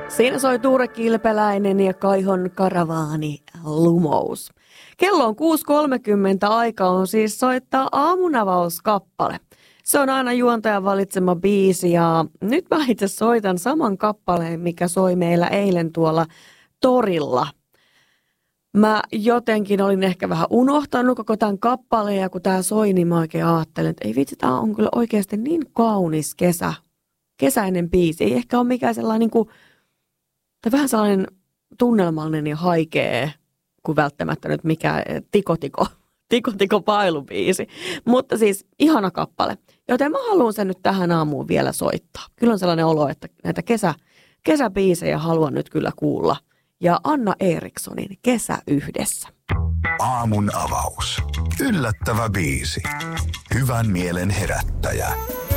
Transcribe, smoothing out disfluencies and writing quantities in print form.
Siinä soi Tuure Kilpeläinen ja Kaihon karavaani Lumous. Kello on 6.30, aika on siis soittaa aamunavauskappale. Se on aina juontajan valitsema biisi ja nyt mä itse soitan saman kappaleen, mikä soi meillä eilen tuolla torilla. Mä jotenkin olin ehkä vähän unohtanut koko tämän kappaleen ja kun tää soi, niin mä oikein ajattelin, että ei vitsi, tää on kyllä oikeasti niin kaunis kesäinen biisi. Ei ehkä ole mikään sellainen niin kuin, tai vähän sellainen tunnelmallinen ja haikea kuin välttämättä nyt mikään tiko pailubiisi. Mutta siis ihana kappale. Joten mä haluan sen nyt tähän aamuun vielä soittaa. Kyllä on sellainen olo, että näitä kesäbiisejä haluan nyt kyllä kuulla. Ja Anna Erikssonin Kesä yhdessä. Aamun avaus. Yllättävä biisi. Hyvän mielen herättäjä.